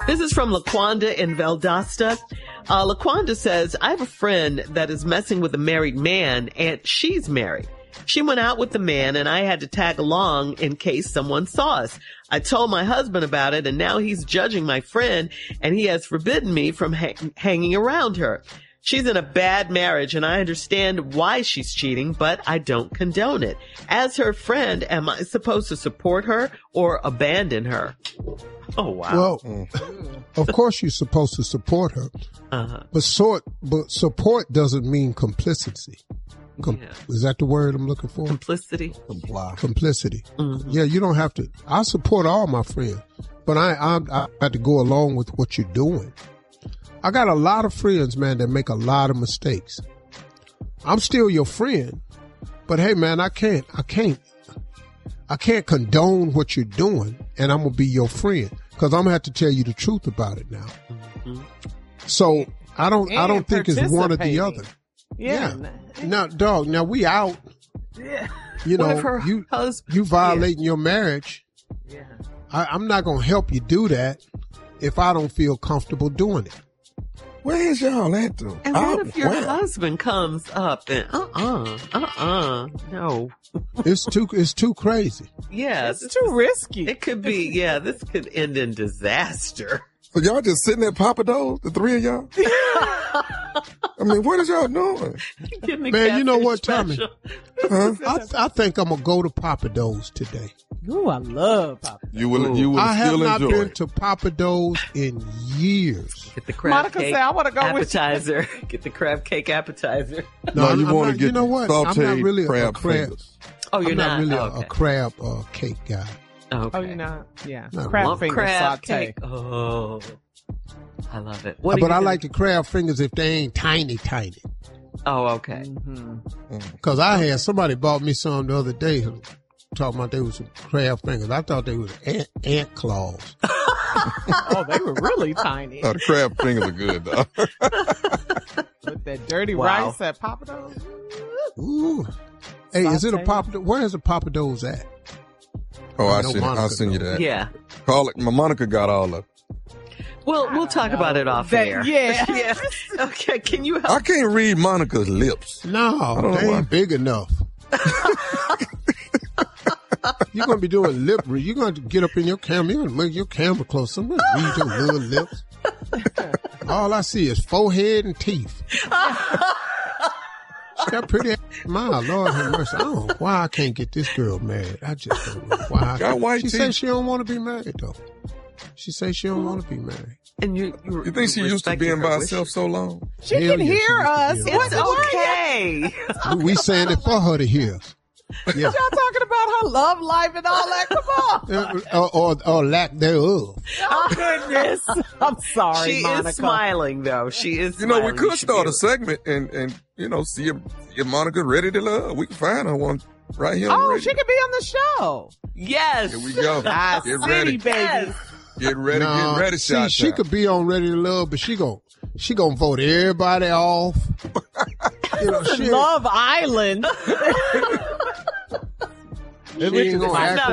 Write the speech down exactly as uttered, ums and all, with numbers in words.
This is from LaQuanda in Valdosta. Uh, LaQuanda says, I have a friend that is messing with a married man, and she's married. She went out with the man, and I had to tag along in case someone saw us. I told my husband about it, and now he's judging my friend, and he has forbidden me from ha- hanging around her. She's in a bad marriage, and I understand why she's cheating, but I don't condone it. As her friend, am I supposed to support her or abandon her? Oh, wow. Well, mm. of course you're supposed to support her, uh-huh. but, sort, but support doesn't mean complicity. Com- yeah. Is that the word I'm looking for? Complicity. Comply. Complicity. Mm-hmm. Yeah, you don't have to. I support all my friends, but I, I, I have to go along with what you're doing. I got a lot of friends, man, that make a lot of mistakes. I'm still your friend, but hey, man, I can't, I can't, I can't condone what you're doing, and I'm gonna be your friend because I'm gonna have to tell you the truth about it now. Mm-hmm. So I don't, and I don't think it's one or the other. Yeah. yeah. Now, dog, now we out. Yeah. You know, you, husband, you violating yeah. your marriage. Yeah. I, I'm not going to help you do that if I don't feel comfortable doing it. Where is y'all at, though? And what if your where? husband comes up and, uh-uh, uh-uh, no. It's too, it's too crazy. Yeah. It's too risky. It could be, yeah, this could end in disaster. So y'all just sitting at Papa Do's, the three of y'all? I mean, what is y'all doing? Man, you know what, Tommy? Huh? I, th- I think I'm going to go to Papa Do's today. Ooh, I love Papa Do's. You will, you will I have still not enjoy been to Papa Do's in years. Get the crab Monica cake said, I want to go appetizer. With you. Get the crab cake appetizer. No, no you want to get you know what? sauteed I'm not really crab, a crab fingers. Oh, you're I'm not, not really oh, a, okay. a crab uh, cake guy. Okay. Oh, you're not? Yeah. Not crab really. finger crab saute. Cake. Oh, I love it. What but I gonna... like the crab fingers if they ain't tiny, tiny. Oh, okay. Mm-hmm. Because I had somebody bought me some the other day talking about they was some crab fingers. I thought they was ant, ant claws. Oh, they were really tiny. Oh, the crab fingers are good, though. With that dirty wow. rice at Papa Do's. Ooh. Hey, is it a Papa Do's? Where is a Papa Do's at? Oh, I I know send, I'll send you that. Yeah. Call it. My Monica got all of it. Well, we'll talk know. about it off that, air. Yeah. yeah. Okay. Can you help? I can't read Monica's lips. No, they ain't why. big enough. You're going to be doing lip read. You're going to get up in your camera. You're going to make your camera close. Somebody read your little lips. All I see is forehead and teeth. She got pretty smile. Lord have mercy. I don't know why I can't get this girl married. I just don't know why. Got white she teeth. says she don't want to be married, though. She says she don't want to be married. And you, you, You think she used to being by herself so long? She Hell can yeah, hear us. she used to be It's okay. We, we saying it for her to hear us. Yeah. Y'all talking about her love life and all that? Come on. or, or, or lack thereof. Oh, goodness. I'm sorry, She Monica. is smiling, though. She is You know, smiling. we could You should start be- a segment and, and you know, see if, if Monica's ready to love. We can find her one right here on the Oh, radio. she could be on the show. Yes. Here we go. Ah, Get city, ready. baby. Yes. Get ready, Nah, get ready, see, shot she time. could be on Ready to Love, but she gon' she gonna vote everybody off. You know, she, Love Island. she ain't gonna act